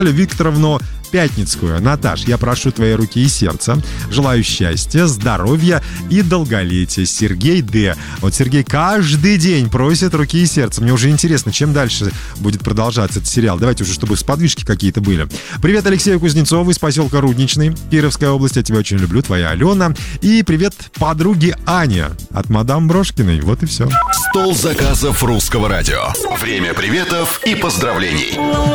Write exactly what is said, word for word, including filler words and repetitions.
Викторовну Пятницкую. Наташ, я прошу твоей руки и сердца. Желаю счастья, здоровья и долголетия. Сергей Д. Вот Сергей каждый день просит руки и сердца. Мне уже интересно, чем дальше будет продолжаться этот сериал. Давайте уже, чтобы сподвижки какие-то были. Привет Алексею Кузнецову из поселка Рудничный, Кировская область. Я тебя очень люблю, твоя Алена. И привет подруге Ане от мадам Брошкиной. Вот и все. Стол заказов Русского радио. Время приветов и поздравлений.